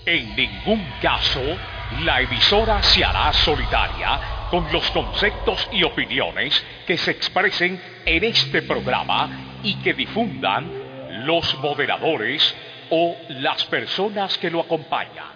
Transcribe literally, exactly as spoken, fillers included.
En ningún caso, la emisora se hará solitaria con los conceptos y opiniones que se expresen en este programa y que difundan los moderadores o las personas que lo acompañan.